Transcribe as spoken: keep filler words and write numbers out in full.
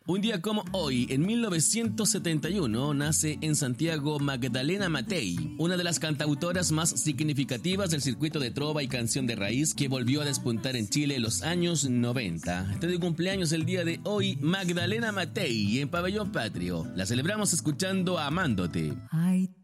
Un día como hoy, en mil novecientos setenta y uno, nace en Santiago Magdalena Matei, una de las cantautoras más significativas del circuito de trova y canción de raíz que volvió a despuntar en Chile en los años noventa. Está de cumpleaños el día de hoy Magdalena Matei en Pabellón Patrio. La celebramos escuchando Amándote. Ay,